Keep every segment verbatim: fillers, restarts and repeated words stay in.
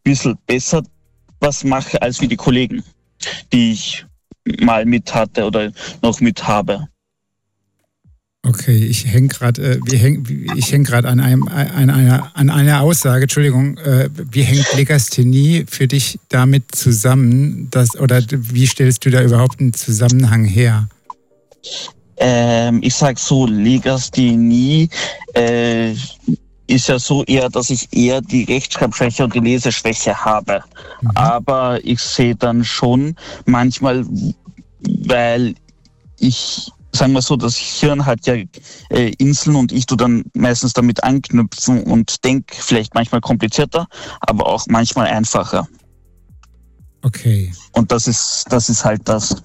bisschen besser was mache als wie die Kollegen, die ich mal mit hatte oder noch mit habe. Okay, ich hänge gerade, äh, wir häng, ich hänge gerade an einem, an einer, an einer Aussage. Entschuldigung, äh, wie hängt Legasthenie für dich damit zusammen, dass, oder wie stellst du da überhaupt einen Zusammenhang her? Ähm, ich sag so, Legasthenie äh, ist ja so eher, dass ich eher die Rechtschreibschwäche und die Leseschwäche habe. Mhm. Aber ich sehe dann schon manchmal, weil ich sagen wir so, das Hirn hat ja äh, Inseln und ich tu dann meistens damit anknüpfen und denke vielleicht manchmal komplizierter, aber auch manchmal einfacher. Okay. Und das ist, das ist halt das.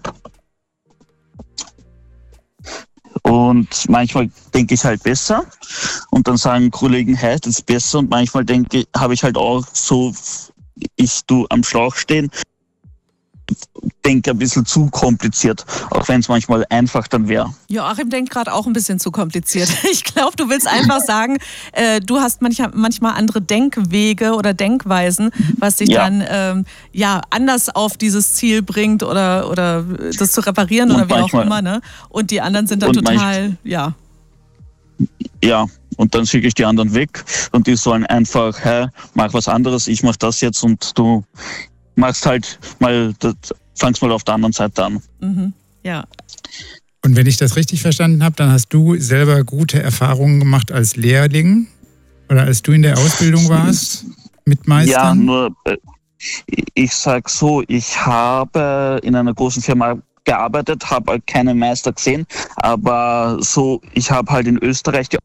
Und manchmal denke ich halt besser und dann sagen Kollegen, hey, das ist besser, und manchmal denke, habe ich halt auch so, ich tu am Schlauch stehen, denke ein bisschen zu kompliziert, auch wenn es manchmal einfach dann wäre. Joachim denkt gerade auch ein bisschen zu kompliziert. Ich glaube, du willst einfach sagen, äh, du hast manchmal, manchmal andere Denkwege oder Denkweisen, was dich ja. dann ähm, ja, anders auf dieses Ziel bringt oder, oder das zu reparieren und oder wie manchmal, auch immer. Ne? Und die anderen sind dann total, manchmal, ja. Ja, und dann schicke ich die anderen weg und die sollen einfach, hey, mach was anderes, ich mach das jetzt und du machst halt mal, das, fangst mal auf der anderen Seite an. Mhm. Ja. Und wenn ich das richtig verstanden habe, dann hast du selber gute Erfahrungen gemacht als Lehrling oder als du in der Ausbildung warst mit Meistern? Ja, nur äh, ich sag so, ich habe in einer großen Firma gearbeitet, habe halt keinen Meister gesehen, aber so, ich habe halt in Österreich die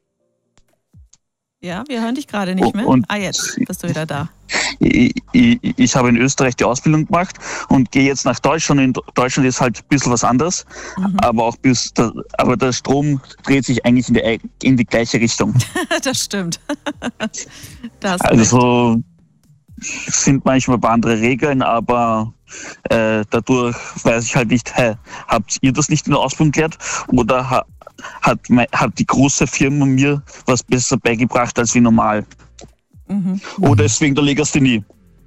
Ja, wir hören dich gerade nicht mehr. Und ah, jetzt bist du wieder da. Ich, ich, ich habe in Österreich die Ausbildung gemacht und gehe jetzt nach Deutschland. In Deutschland ist halt ein bisschen was anderes, mhm. aber auch bis der, aber der Strom dreht sich eigentlich in die, in die gleiche Richtung. Das stimmt. Das also sind manchmal ein paar andere Regeln, aber äh, dadurch weiß ich halt nicht, hey, habt ihr das nicht in der Ausbildung gelernt oder ha, hat, hat die große Firma mir was besser beigebracht als wie normal? Mhm. Oder ist wegen der Legasthenie?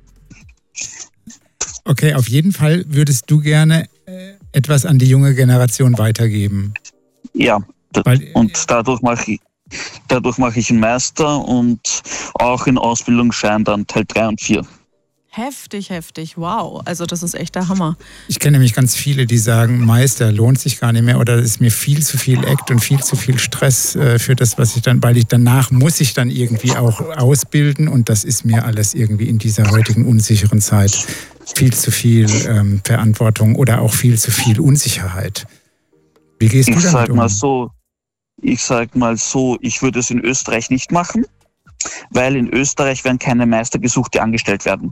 Okay, auf jeden Fall würdest du gerne äh, etwas an die junge Generation weitergeben. Ja, das, Weil, und dadurch mache ich, dadurch mache ich einen Meister und auch in Ausbildungsschein dann Teil drei und vier. Heftig, heftig, wow. Also das ist echt der Hammer. Ich kenne nämlich ganz viele, die sagen, Meister lohnt sich gar nicht mehr oder es ist mir viel zu viel Act und viel zu viel Stress äh, für das, was ich dann, weil ich danach muss ich dann irgendwie auch ausbilden und das ist mir alles irgendwie in dieser heutigen unsicheren Zeit viel zu viel ähm, Verantwortung oder auch viel zu viel Unsicherheit. Wie gehst du ich damit sag um? Mal so, ich sag mal so, ich würde es in Österreich nicht machen, weil in Österreich werden keine Meister gesucht, die angestellt werden.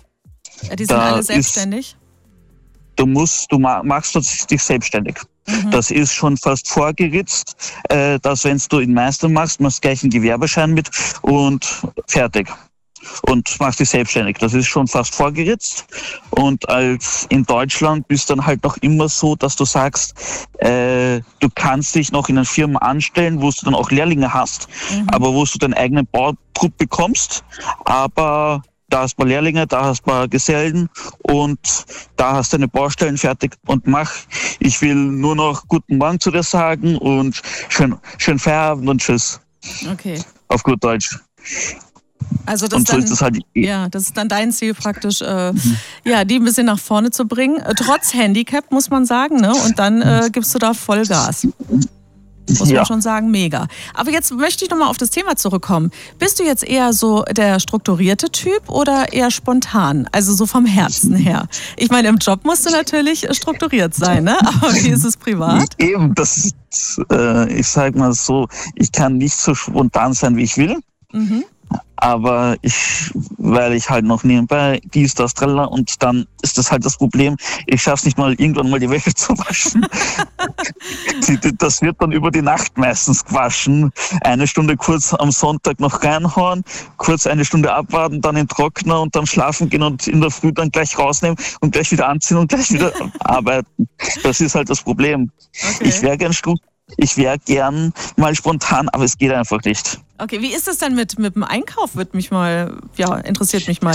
Die sind da alle selbstständig? Ist, du musst, du machst dich selbstständig. Mhm. Das ist schon fast vorgeritzt, äh, dass wenn du einen Meister machst, machst du gleich einen Gewerbeschein mit und fertig. Und machst dich selbstständig. Das ist schon fast vorgeritzt. Und als in Deutschland bist dann halt noch immer so, dass du sagst, äh, du kannst dich noch in einer Firma anstellen, wo du dann auch Lehrlinge hast, mhm. aber wo du deinen eigenen Bautrupp bekommst, aber da hast du mal Lehrlinge, da hast du mal Gesellen und da hast du deine Baustellen fertig und mach. Ich will nur noch guten Morgen zu dir sagen und schön, schön Feierabend und tschüss. Okay. Auf gut Deutsch. Also das, und so dann, ist das, halt ja, das ist dann dein Ziel praktisch, äh, mhm. ja, die ein bisschen nach vorne zu bringen. Trotz Handicap, muss man sagen, ne? Und dann äh, gibst du da Vollgas. Muss ja. man schon sagen, mega. Aber jetzt möchte ich nochmal auf das Thema zurückkommen. Bist du jetzt eher so der strukturierte Typ oder eher spontan? Also so vom Herzen her. Ich meine, im Job musst du natürlich strukturiert sein, ne? Aber wie ist es privat? Eben, das ist, äh, ich sag mal so, ich kann nicht so spontan sein, wie ich will. Mhm. Aber ich, weil ich halt noch nebenbei dies, das, tralla, und dann ist das halt das Problem, ich schaff's nicht mal, irgendwann mal die Wäsche zu waschen. Das wird dann über die Nacht meistens gewaschen. Eine Stunde kurz am Sonntag noch reinhauen, kurz eine Stunde abwarten, dann in den Trockner und dann schlafen gehen und in der Früh dann gleich rausnehmen und gleich wieder anziehen und gleich wieder arbeiten. Das ist halt das Problem. Okay. Ich wäre gern Stru- Ich wäre gern mal spontan, aber es geht einfach nicht. Okay, wie ist es denn mit, mit dem Einkauf? Wird mich mal, ja, interessiert mich mal.